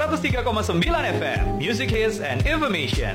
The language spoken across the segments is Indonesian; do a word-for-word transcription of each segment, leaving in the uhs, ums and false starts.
seratus tiga koma sembilan F M, Music Hits and Information.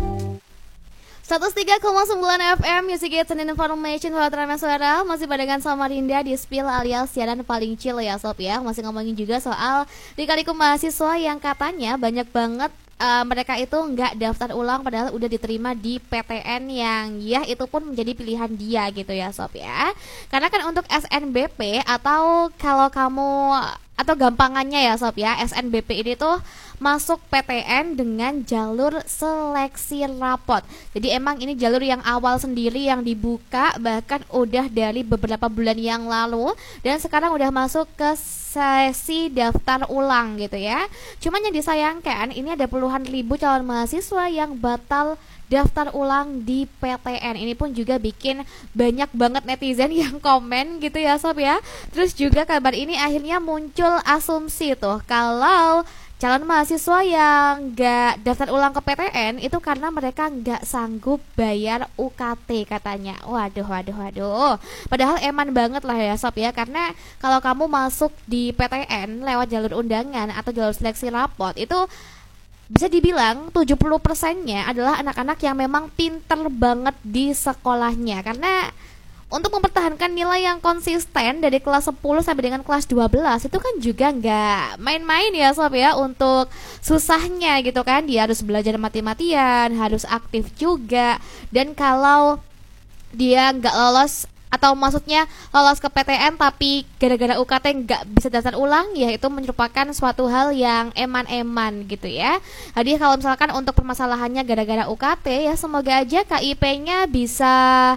seratus tiga koma sembilan F M Music Hits and Information. Halo Trama Suara, masih barengan sama Rinda di Spill alias siaran paling chill ya sob ya. Masih ngomongin juga soal lika-liku mahasiswa yang katanya banyak banget uh, mereka itu nggak daftar ulang padahal udah diterima di P T N yang ya itu pun menjadi pilihan dia gitu ya sob ya. Karena kan untuk S N B P atau kalau kamu atau gampangannya ya sob ya, S N B P ini tuh masuk P T N dengan jalur seleksi rapot. Jadi emang ini jalur yang awal sendiri yang dibuka bahkan udah dari beberapa bulan yang lalu dan sekarang udah masuk ke sesi daftar ulang gitu ya. Cuman yang disayangkan ini ada puluhan ribu calon mahasiswa yang batal daftar ulang di P T N. Ini pun juga bikin banyak banget netizen yang komen gitu ya sob ya. Terus juga kabar ini akhirnya muncul asumsi tuh kalau calon mahasiswa yang nggak daftar ulang ke P T N itu karena mereka nggak sanggup bayar U K T katanya. Waduh, waduh, waduh. Padahal eman banget lah ya sob ya. Karena kalau kamu masuk di P T N lewat jalur undangan atau jalur seleksi rapot itu bisa dibilang tujuh puluh persennya adalah anak-anak yang memang pinter banget di sekolahnya. Karena untuk mempertahankan nilai yang konsisten dari kelas sepuluh sampai dengan kelas dua belas itu kan juga nggak main-main ya sob ya. Untuk susahnya gitu kan, dia harus belajar mati-matian, harus aktif juga. Dan kalau dia nggak lolos atau maksudnya lolos ke P T N tapi gara-gara U K T nggak bisa daftar ulang, ya itu merupakan suatu hal yang eman-eman gitu ya. Jadi kalau misalkan untuk permasalahannya gara-gara U K T, ya semoga aja K I P-nya bisa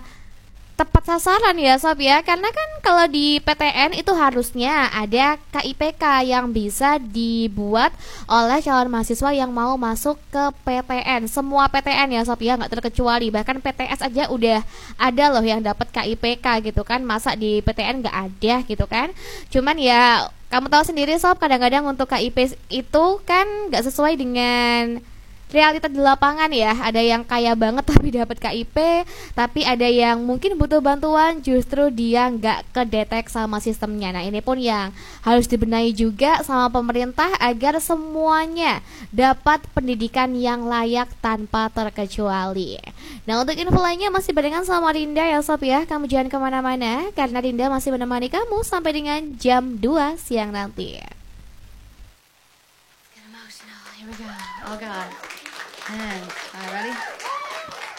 tepat sasaran ya sob ya. Karena kan kalau di P T N itu harusnya ada K I P K yang bisa dibuat oleh calon mahasiswa yang mau masuk ke P T N. Semua P T N ya sob ya, nggak terkecuali. Bahkan P T S aja udah ada loh yang dapat K I P K gitu kan. Masa di P T N nggak ada gitu kan. Cuman ya kamu tahu sendiri sob, kadang-kadang untuk K I P itu kan nggak sesuai dengan realita di lapangan ya. Ada yang kaya banget tapi dapat K I P, tapi ada yang mungkin butuh bantuan justru dia nggak kedetek sama sistemnya. Nah ini pun yang harus dibenahi juga sama pemerintah agar semuanya dapat pendidikan yang layak tanpa terkecuali. Nah untuk info lainnya masih barengan sama Rinda ya sob ya. Kamu jangan kemana-mana karena Rinda masih menemani kamu sampai dengan jam dua siang nanti. Get emotional. Here we go. Oh God. And, all right, ready?